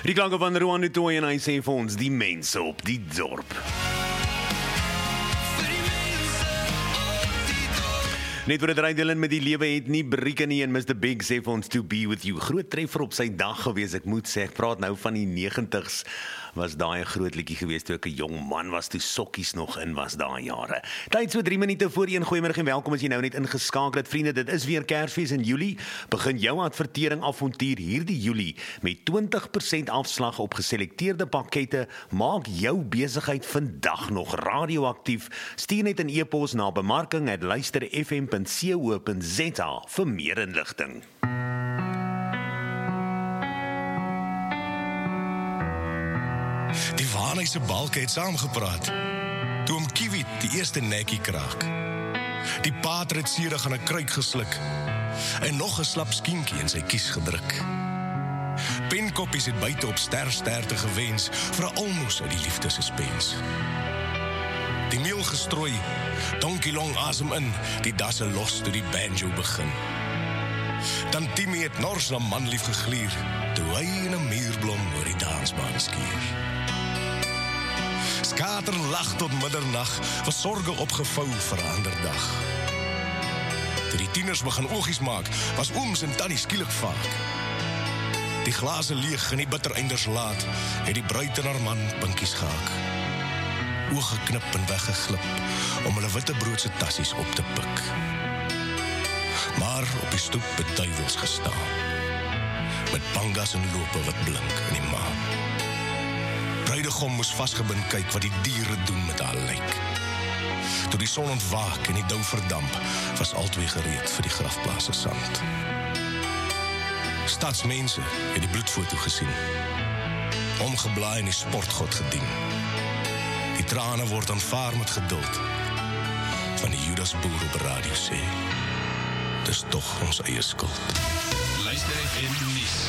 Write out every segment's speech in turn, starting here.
Die klanke van Roan du Toit en hy sê vir ons die mense op die dorp. Net voor het Rydelin met die lewe het nie brieke nie en Mr. Big sê vir ons to be with you. Groot treffer op sy dag gewees, ek moet sê, ek praat nou van die 90's, was daai 'n groot liedjie gewees toe ek 'n jong man was, toe sokkies nog in was daai jare. Tyd so 3 minute voor 1, goeiemiddag en welkom as jy nou net ingeskakel het. Vriende, dit is weer Kersfees in Julie. Begin jou advertering avontuur hierdie Julie met 20% afslag op geselekteerde pakkette. Maak jou besigheid vandag nog radioaktief. Stuur net 'n e-pos na bemarking@luisterfm.co.za vir meer inligting. Die Waarneyse balke het saamgepraat. Toe om Kiwi die eerste nekkie kraak. Die pater het sierig aan 'n kruik gesluk en nog 'n slap skienkie in sy kies gedruk. Penkoppies het buite op stersterte gewens vir 'n almos uit die liefdesuspens. Die meel gestrooi, Donkie Long asem in, die dasse los toe die banjo begin. Dan Timmy het nors na manlief gegluur, toe hy in 'n muurblom oor die dansbaan skuur. Skater lag tot middernag, was sorge opgevou vir 'n ander dag. Toe die tieners begin oogies maak, was ooms en tannie skielik vaak. Die glase leeg en die bittereinders laat, het die bruid en haar man pinkies gehaak. Oog geknip en weggeglip, om hulle wittebroodse tassies op te pik. Maar op die stoep het duivels gestaan, met pangas en lope wat blink in die maan. Bruidegom moes vasgebind kyk wat die diere doen met haar lijk. Toe die son ontwaak en die dou verdamp, was altwee gereed vir die grafplaas se sand. Stadsmense het die bloedfoto gesien, omgeblaai en die sportgod gedien. Die trane word aanvaar met geduld, van die Judas boer op radio sê, dis tog ons eie skuld. Luister FM nuus.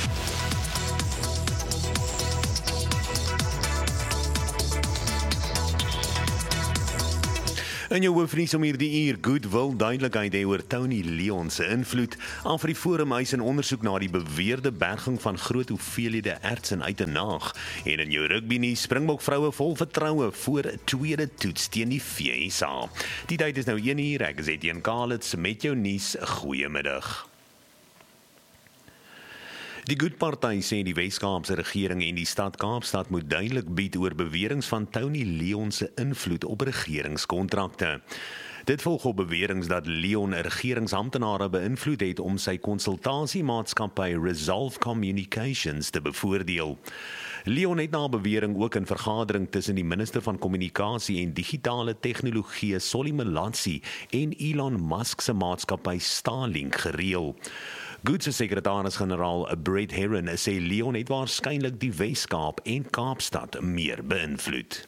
In jou hoofnuus om hierdie uur, Goodwill duidelikheid hê oor Tony Leon se invloed. AfriForum eis 'n ondersoek na die beweerde berging van groot hoeveelhede erts in Uitenaag. En in jou rugby nuus, Springbok vroue vol vertroue voor 'n tweede toets teen die VSA. Die tyd is nou 1:00, ek is Etienne Kalitz met jou nuus. Goeiemiddag. Die Good-party sê die Weskaapse regering en die stad Kaapstad moet duidelik bied oor beweringe van Tony Leon se invloed op regeringskontrakte. Dit volg op beweringe dat Leon 'n regeringsamptenare beïnvloed het om sy konsultasiemaatskappy Resolve Communications te bevoordeel. Leon het na bewering ook in vergadering tussen die minister van kommunikasie en digitale tegnologie Solly Malatsi en Elon Musk se maatskappy Starlink gereël. Good se sekretaris-generaal Brett Herron sê Leon het waarskynlik die Weskaap en Kaapstad meer beïnvloed.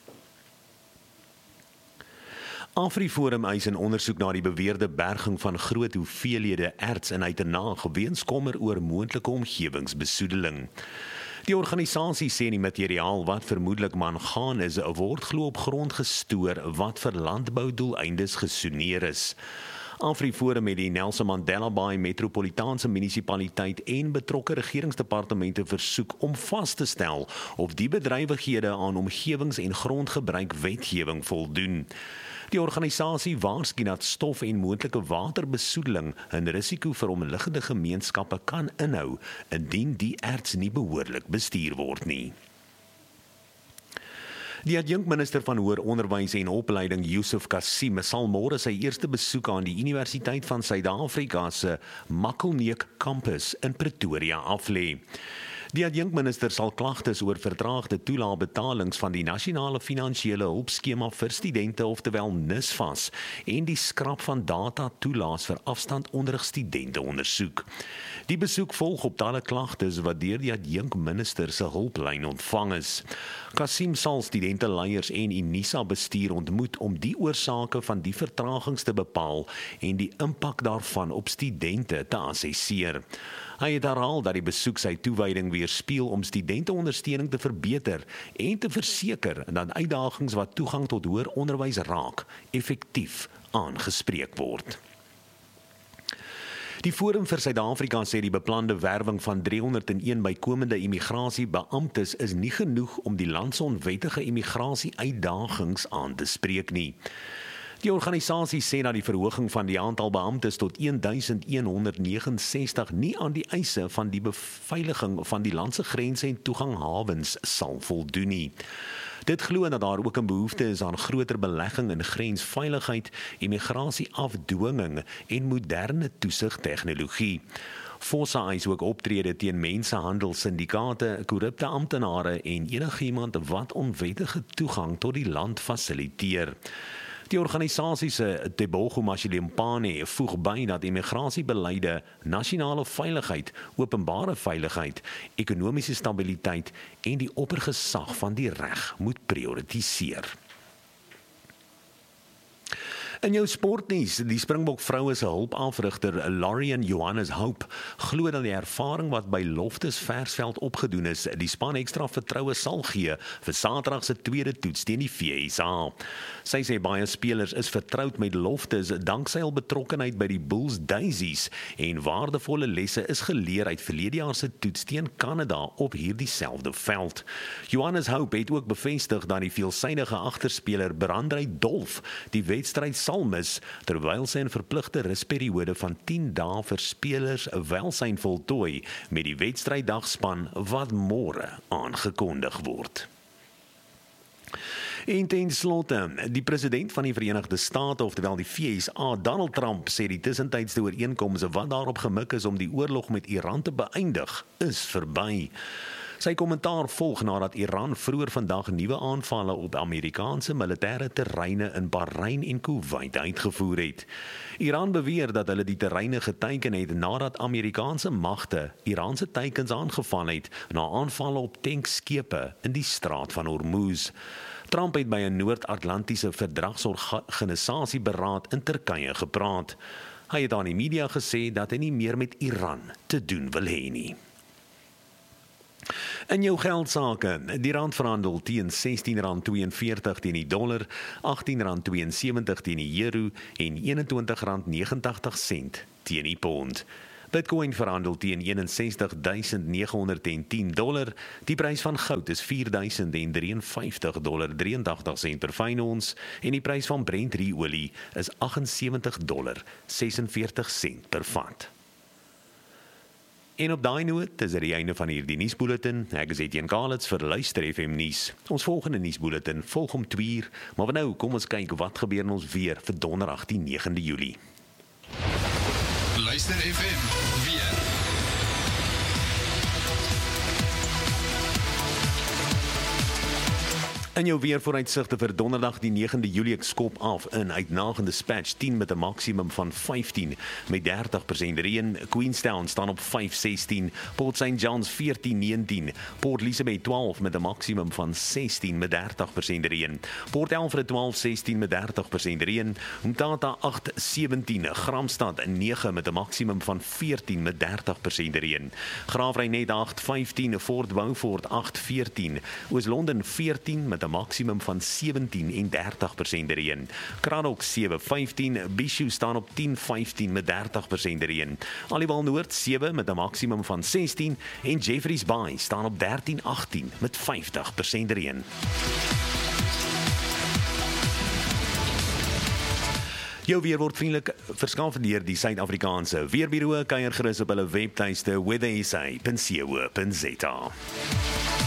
AfriForum eis 'n ondersoek na die beweerde berging van groot hoeveelhede erts in Uitenaag weens kommer oor moontlike omgewingsbesoedeling. Die organisasie sê die materiaal wat vermoedelik mangaan is, word glo op grond gestoor wat vir landboudoeleindes gesoneer is. AfriForum het die Nelson Mandela Bay Metropolitaanse Munisipaliteit en betrokke regeringsdepartemente versoek om vas te stel of die bedrywighede aan omgewings- en grondgebruikwetgewing voldoen. Die organisasie waarsku dat stof en moontlike waterbesoedeling 'n risiko vir omliggende gemeenskappe kan inhou indien die erts nie behoorlik bestuur word nie. Die adjunkminister van Hoër Onderwys en Opleiding, Yusuf Kassim, sal môre sy eerste besoek aan die Universiteit van Suid-Afrika se Makelneuk kampus in Pretoria aflê. Die adjunkminister sal klagtes oor vertraagde toelaagbetalings van die Nasionale Finansiële Hulpskema vir Studente, oftewel NSFAS, en die skrap van data toelaas vir afstandonderrigstudente ondersoek. Die besoek volg op talle klagtes wat deur die adjunkminister se hulplyn ontvang is. Kassim sal studenteleiers en Unisa bestuur ontmoet om die oorsake van die vertragings te bepaal en die impak daarvan op studente te assesseer. Hy het herhaal dat die besoek sy toewyding weerspieël om studenteondersteuning te verbeter en te verseker dat uitdagings wat toegang tot hoër onderwys raak, effektief aangespreek word. Die Forum vir Suid-Afrika sê die beplande werwing van 301 bykomende immigrasiebeamptes is nie genoeg om die land se onwettige immigrasie-uitdagings aan te spreek nie. Die organisasie sê dat die verhoging van die aantal beamptes tot 1169 nie aan die eise van die beveiliging van die land se grense en toeganghawens sal voldoen nie. Dit glo dat daar ook 'n behoefte is aan groter belegging in grensveiligheid, immigrasieafdwinging en moderne toesigtegnologie. Fossa eis ook optrede teen mensenhandelssyndikaate, korrupte amptenare en enigiemand wat onwettige toegang tot die land fasiliteer. Die organisasie se Tebogo Mashilempane voeg by dat immigrasiebeleide nasionale veiligheid, openbare veiligheid, ekonomiese stabiliteit en die oppergesag van die reg moet prioritiseer. In jou sportnuus, die Springbok vroue se hulpafrigter Lorian Johannes Hope glo dat die ervaring wat by Loftus Versveld opgedoen is, die span ekstra vertroue sal gee vir Saterdag se tweede toets teen die VSA. Sy sê baie spelers is vertroud met Loftus danksy hul betrokkenheid by die Bulls Daisies en waardevolle lesse is geleer uit verlede jaar se toets teen Kanada op hierdie selfde veld. Johannes Hope het ook bevestig dat die veelsidige agterspeler Brandrey Dolf die wedstryd sal mis, terwyl sy 'n verpligte rusperiode van 10 dae vir spelers welsyn voltooi met die wedstryddagsspan wat môre aangekondig word. En ten slotte, die president van die Verenigde State, oftewel die VSA, Donald Trump, sê die tussentydse ooreenkomste wat daarop gemik is om die oorlog met Iran te beëindig, is verby. Sy kommentaar volg nadat Iran vroeër vandag nuwe aanvalle op Amerikaanse militêre terreine in Bahrein en Kuwait uitgevoer het. Iran beweer dat hulle die terreine geteiken het nadat Amerikaanse magte Iraanse teikens aangeval het na aanvalle op tankskepe in die straat van Hormuz. Trump het by 'n Noord-Atlantiese verdragsorganisasie beraad in Turkye gepraat. Hy het aan die media gesê dat hy nie meer met Iran te doen wil hê nie. In jou geldsaake, die rand verhandel teen R16.42 teen die dollar, R18.72 teen die euro en R21.89 teen die pond. Bitcoin verhandel teen $61.910. Die prys van goud is $4.053.83 per fyn ons en die prys van Brent-olie is $78.46 per vat. En op daai noot is dit die einde van hierdie nuusbulletin. Ek is Etienne Kalitz vir Luister FM nuus. Ons volgende nuusbulletin volg om 2:00, maar nou kom ons kyk wat gebeur in ons weer vir Donderdag die 9de Julie. Luister FM weer. In jou weervooruitsigte vir Donderdag die 9de Julie, ek skop af in uitnagende Dispatch 10 met 'n maksimum van 15 met 30% reën. Queenstown staan op 5:16, Port St. John's 14:19, Port Elizabeth 12 met 'n maksimum van 16 met 30% reën. Port Alfred 12:16 met 30% reën. Umtata 8:17, Gramstad 9 met 'n maksimum van 14 met 30% reën. Graafrenet 8:15, Fort Beaufort 8:14, Oos-London 14 met 'n maksimum van 17 en 30% reën. Cradock 7:15, Bishu staan op 10:15 met 30% reën. Aliwal Noord 7 met 'n maksimum van 16 en Jeffreys Bay staan op 13:18 met 50% reën. Jou weer word vriendelik verskaf deur die Suid-Afrikaanse Weerbureau. Kuier gerus op hulle webtuiste weathersa.co.za.